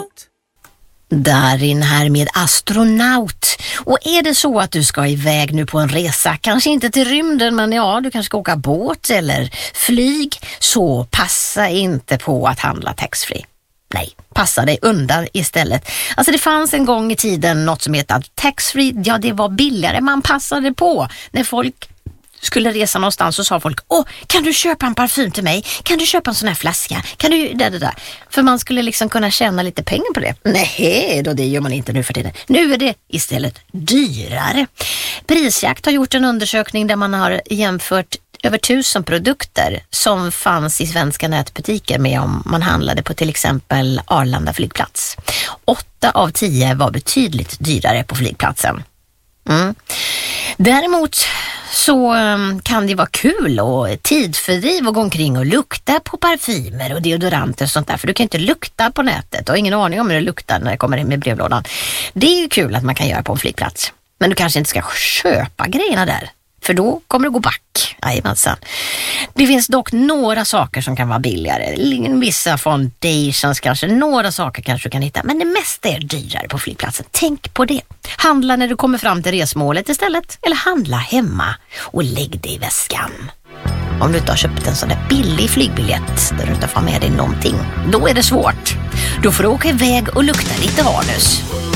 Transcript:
Darin här med astronaut. Och är det så att du ska iväg nu på en resa, kanske inte till rymden, men ja, du kanske ska åka båt eller flyg, så passa inte på att handla taxfree. Nej, passa dig undan istället. Alltså det fanns en gång i tiden något som heter taxfree, ja det var billigare, man passade på. När folk skulle resa någonstans så sa folk, kan du köpa en parfym till mig? Kan du köpa en sån här flaska? Kan du där? För man skulle liksom kunna tjäna lite pengar på det. Nej, då det gör man inte nu för tiden. Nu är det istället dyrare. Prisjakt har gjort en undersökning där man har jämfört över 1000 produkter som fanns i svenska nätbutiker med om man handlade på till exempel Arlanda flygplats. 8 av 10 var betydligt dyrare på flygplatsen. Däremot så kan det vara kul och tidfördriv och gå omkring och lukta på parfymer och deodoranter och sånt där, för du kan inte lukta på nätet och ingen aning om hur det luktar när det kommer in med brevlådan. Det är ju kul att man kan göra på en flygplats, men du kanske inte ska köpa grejerna där, för då kommer det gå back. Jajamensan. Det finns dock några saker som kan vara billigare. Vissa foundations kanske, några saker kanske du kan hitta. Men det mesta är dyrare på flygplatsen. Tänk på det. Handla när du kommer fram till resmålet istället. Eller handla hemma och lägg dig i väskan. Om du inte har köpt en sån där billig flygbiljett där du inte får med dig någonting, då är det svårt. Då får du åka iväg och lukta lite anus.